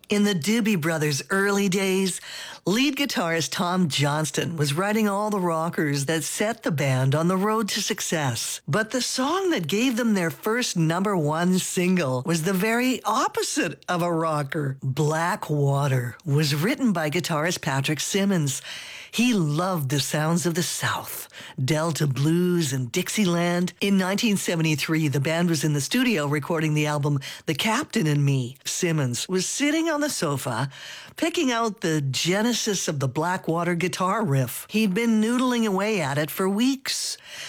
In the Doobie Brothers' early days, lead guitarist Tom Johnston was writing all the rockers that set the band on the road to success. But the song that gave them their first #1 single was the very opposite of a rocker. Black Water was written by guitarist Patrick Simmons. He loved the sounds of the South, Delta blues and Dixieland. In 1973, the band was in the studio recording the album The Captain and Me. Simmons was sitting on the sofa, picking out the genesis of the Blackwater guitar riff. He'd been noodling away at it for weeks.